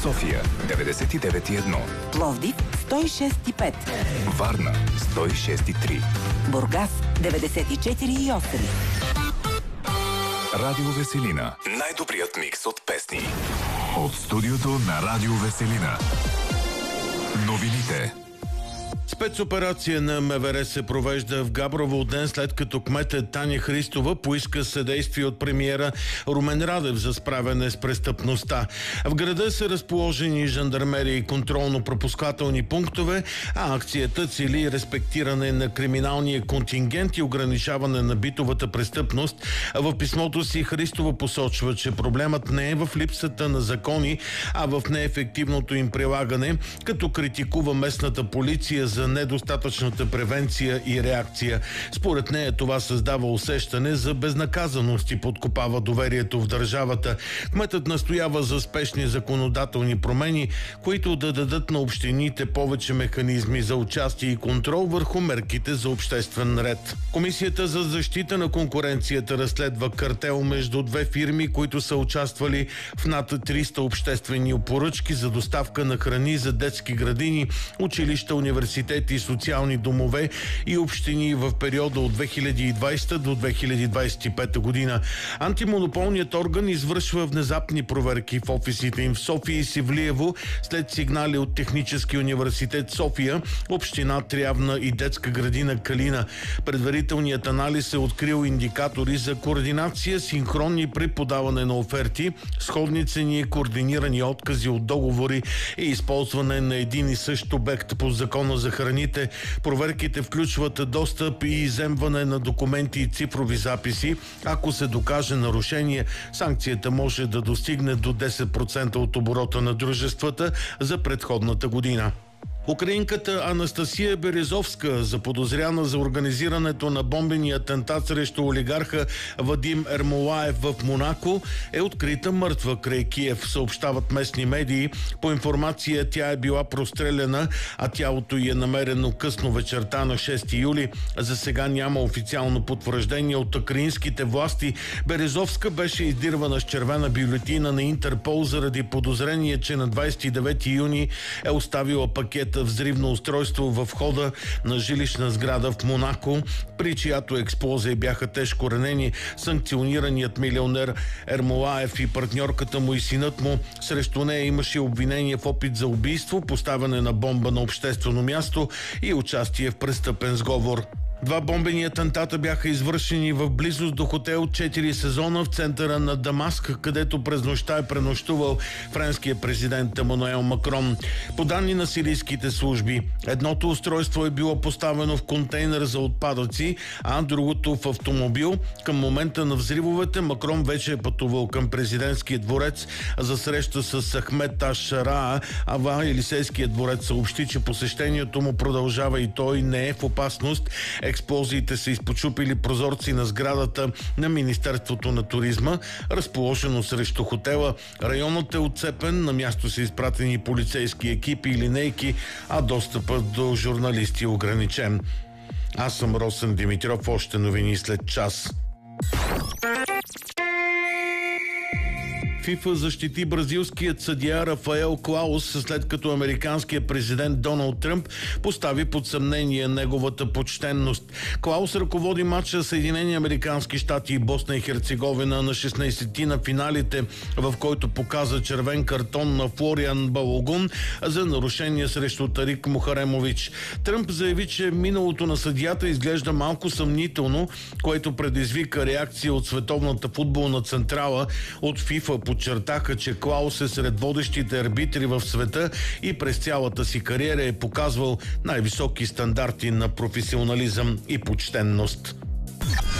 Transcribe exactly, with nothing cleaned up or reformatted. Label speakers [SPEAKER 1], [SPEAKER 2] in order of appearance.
[SPEAKER 1] София деветдесет и девет и едно,
[SPEAKER 2] Пловдив сто и шест и пет,
[SPEAKER 1] Варна сто и шест и три,
[SPEAKER 2] Бургас деветдесет и четири и осем.
[SPEAKER 1] Радио Веселина. Най-добрият микс от песни. От студиото на Радио Веселина. Новините.
[SPEAKER 3] Спецоперация на МВР се провежда в Габрово ден, след като кметът Таня Христова поиска съдействие от премиера Румен Радев за справяне с престъпността. В града са разположени жандармерии и контролно-пропускателни пунктове, а акцията цели респектиране на криминалния контингент и ограничаване на битовата престъпност. В писмото си Христова посочва, че проблемът не е в липсата на закони, а в неефективното им прилагане, като критикува местната полиция за недостатъчната превенция и реакция. Според нея това създава усещане за безнаказаност и подкопава доверието в държавата. Кметът настоява за спешни законодателни промени, които да дадат на общините повече механизми за участие и контрол върху мерките за обществен ред. Комисията за защита на конкуренцията разследва картел между две фирми, които са участвали в над триста обществени поръчки за доставка на храни за детски градини, училища, университети и социални домове и общини в периода от две хиляди и двадесета до две хиляди двадесет и пета година. Антимонополният орган извършва внезапни проверки в офисите им в София и Севлиево след сигнали от Технически университет София, община Трявна и детска градина Калина. Предварителният анализ е открил индикатори за координация, синхронни при подаване на оферти, сходни цени, координирани откази от договори и използване на един и същ обект по Закона за храните. Проверките включват достъп и изземване на документи и цифрови записи. Ако се докаже нарушение, санкцията може да достигне до десет процента от оборота на дружествата за предходната година. Украинката Анастасия Березовска, заподозряна за организирането на бомбения атентат срещу олигарха Вадим Ермолаев в Монако, е открита мъртва край Киев, съобщават местни медии. По информация, тя е била простреляна, а тялото й е намерено късно вечерта на шести юли. За сега няма официално потвърждение от украинските власти. Березовска беше издирвана с червена бюлетина на Интерпол заради подозрение, че на двадесет и девети юни е оставила пакет взривно устройство в входа на жилищна сграда в Монако, при чиято експлозия бяха тежко ранени санкционираният милионер Ермолаев и партньорката му и синът му. Срещу нея имаше обвинение в опит за убийство, поставяне на бомба на обществено място и участие в престъпен сговор. Два бомбени атентата бяха извършени в близост до хотел четири сезона в центъра на Дамаск, където през нощта е пренощувал френския президент Емануел Макрон. По данни на сирийските служби, едното устройство е било поставено в контейнер за отпадъци, а другото в автомобил. Към момента на взривовете Макрон вече е пътувал към президентския дворец за среща с Ахмед Аш-Шараа, а в Елисейския дворец съобщи, че посещението му продължава и той не е в опасност. Експлозиите са изпочупили прозорци на сградата на Министерството на туризма, разположено срещу хотела. Районът е отцепен, на място са изпратени полицейски екипи и линейки, а достъпът до журналисти е ограничен. Аз съм Росен Димитров, още новини след час. ФИФА защити бразилският съдия Рафаел Клаус, след като американският президент Доналд Тръмп постави под съмнение неговата почтенност. Клаус ръководи матча Съединени американски щати и Босна и Херцеговина на шестнадесети на финалите, в който показа червен картон на Флориан Балогун за нарушение срещу Тарик Мухаремович. Тръмп заяви, че миналото на съдията изглежда малко съмнително, което предизвика реакция от Световната футболна централа. От ФИФА подчертаха, че Клаус е сред водещите арбитри в света и през цялата си кариера е показвал най-високи стандарти на професионализъм и почтенност.